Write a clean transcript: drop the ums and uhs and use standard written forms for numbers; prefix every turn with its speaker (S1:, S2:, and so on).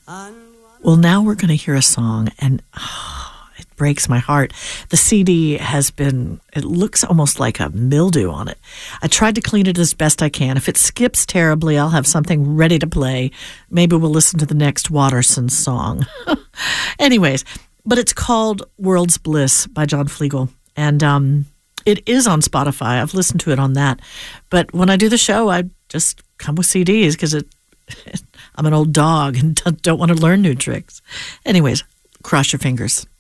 S1: Well, now we're going to hear a song, and it breaks my heart. The CD it looks almost like a mildew on it. I tried to clean it as best I can. If it skips terribly, I'll have something ready to play. Maybe we'll listen to the next Watterson song. Anyways, but it's called World's Bliss by John Fleagle, and it is on Spotify. I've listened to it on that. But when I do the show, I just come with CDs because I'm an old dog and don't want to learn new tricks. Anyways, cross your fingers.